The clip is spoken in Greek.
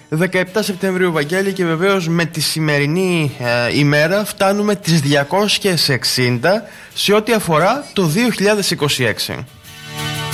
17 Σεπτεμβρίου, Βαγγέλη, και βεβαίως με τη σημερινή ημέρα φτάνουμε τις 260 σε ό,τι αφορά το 2026.